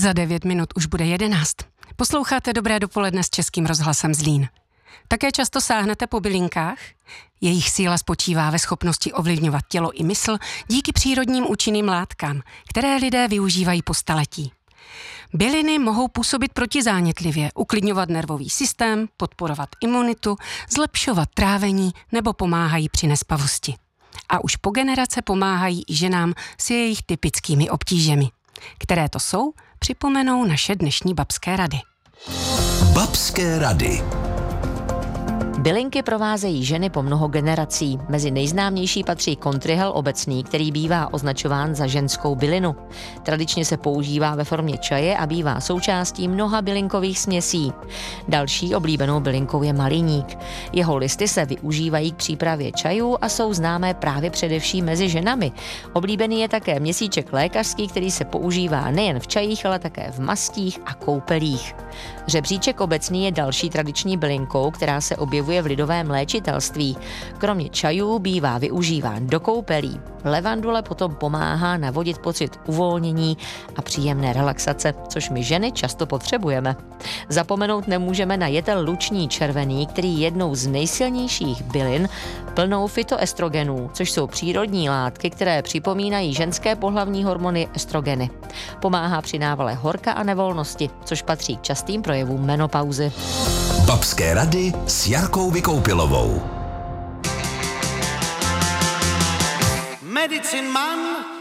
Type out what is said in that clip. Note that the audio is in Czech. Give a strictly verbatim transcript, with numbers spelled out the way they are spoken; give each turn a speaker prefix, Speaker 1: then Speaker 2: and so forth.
Speaker 1: Za devět minut už bude jedenáct. Posloucháte Dobré dopoledne s Českým rozhlasem Zlín. Také často sáhnete po bylinkách? Jejich síla spočívá ve schopnosti ovlivňovat tělo i mysl díky přírodním účinným látkám, které lidé využívají po staletí. Byliny mohou působit protizánětlivě, uklidňovat nervový systém, podporovat imunitu, zlepšovat trávení nebo pomáhají při nespavosti. A už po generace pomáhají i ženám s jejich typickými obtížemi. Které to jsou, připomenou naše dnešní babské rady.
Speaker 2: Babské rady.
Speaker 3: Bylinky provázejí ženy po mnoho generací. Mezi nejznámější patří kontrihel obecný, který bývá označován za ženskou bylinu. Tradičně se používá ve formě čaje a bývá součástí mnoha bylinkových směsí. Další oblíbenou bylinkou je maliník. Jeho listy se využívají k přípravě čajů a jsou známé právě především mezi ženami. Oblíbený je také měsíček lékařský, který se používá nejen v čajích, ale také v mastích a koupelích. Řebříček obecný je další tradiční bylinkou, která se objevuje v lidovém léčitelství. Kromě čajů bývá využíván do koupelí. Levandule potom pomáhá navodit pocit uvolnění a příjemné relaxace, což my ženy často potřebujeme. Zapomenout nemůžeme na jetel luční červený, který je jednou z nejsilnějších bylin plnou fytoestrogenů, což jsou přírodní látky, které připomínají ženské pohlavní hormony estrogeny. Pomáhá při návale horka a nevolnosti, což patří k častým projevům menopauzy.
Speaker 2: Babské rady s Jarkou Vykoupilovou.
Speaker 4: Medicine Man